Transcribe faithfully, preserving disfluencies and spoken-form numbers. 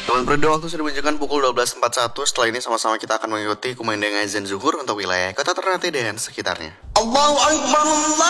Teman periode waktu sudah menunjukkan pukul dua belas empat puluh satu. Setelah ini sama-sama kita akan mengikuti kumandang azan zuhur untuk wilayah kota Ternate dan sekitarnya. Allahu Akbar.